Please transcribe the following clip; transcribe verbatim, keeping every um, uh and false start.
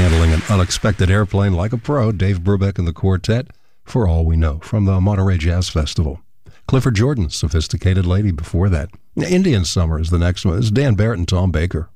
handling an unexpected airplane like a pro, Dave Brubeck and the Quartet, For All We Know, from the Monterey Jazz Festival. Clifford Jordan, Sophisticated Lady, before that. Indian Summer is the next one. It's Dan Barrett and Tom Baker.